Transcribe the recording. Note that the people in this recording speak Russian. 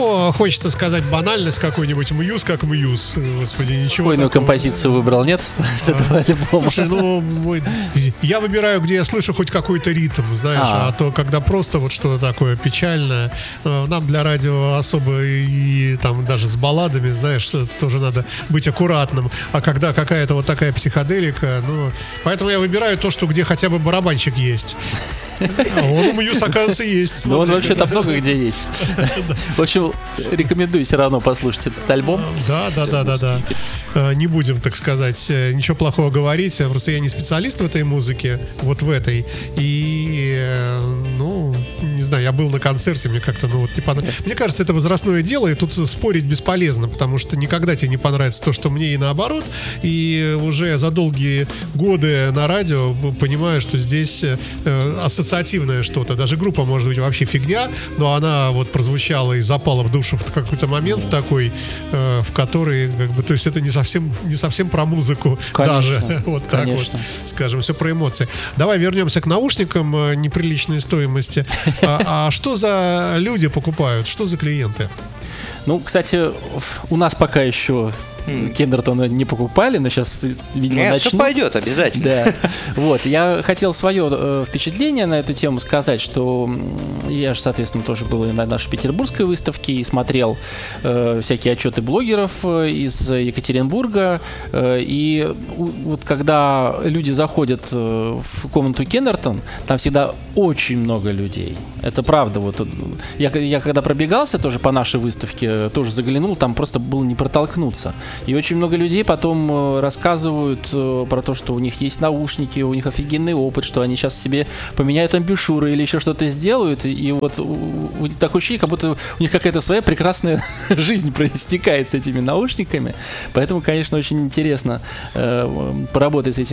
Ну, хочется сказать банальность какой-нибудь, Мьюз как Мьюз. Господи, ничего. Спокойную композицию выбрал, нет? С этого альбома. Слушай, ну, я выбираю, где я слышу хоть какой-то ритм, знаешь, а то, когда просто вот что-то такое печальное, нам для радио особо и там даже с балладами, знаешь, тоже надо быть аккуратным. А когда какая-то вот такая психоделика, ну, поэтому я выбираю то, что где хотя бы барабанщик есть. А он у Мьюз, оказывается, есть. Ну, он вообще-то много где есть. В общем, рекомендую все равно послушать этот альбом. Да. Не будем, так сказать, ничего плохого говорить. Просто я не специалист в этой музыке, вот в этой. И, ну, не знаю, я был на концерте, мне как-то, ну, вот не понравилось. Мне кажется, это возрастное дело, и тут спорить бесполезно, потому что никогда тебе не понравится то, что мне, и наоборот. И уже за долгие годы на радио понимаю, что здесь ассоциативное что-то. Даже группа может быть вообще фигня, но она вот прозвучала и запала в душу в какой-то момент такой, в который, как бы, то есть это не совсем про музыку. Конечно, даже. Вот так вот, скажем, все про эмоции. Давай вернемся к наушникам неприличной стоимости. А что за люди покупают? Что за клиенты? Ну, кстати, у нас пока еще Кендертона не покупали, но сейчас, видимо, начнут. Все пойдет обязательно. Да. Вот, я хотел свое впечатление на эту тему сказать, что я же, соответственно, тоже был и на нашей петербургской выставке и смотрел всякие отчеты блогеров из Екатеринбурга. И вот когда люди заходят в комнату Кендертон, там всегда очень много людей. Это правда. Вот я когда пробегался тоже по нашей выставке, тоже заглянул, там просто было не протолкнуться. И очень много людей потом рассказывают про то, что у них есть наушники, у них офигенный опыт, что они сейчас себе поменяют амбушюры или еще что-то сделают. И вот такое ощущение, как будто у них какая-то своя прекрасная жизнь проистекает с этими наушниками. Поэтому, конечно, очень интересно поработать с этим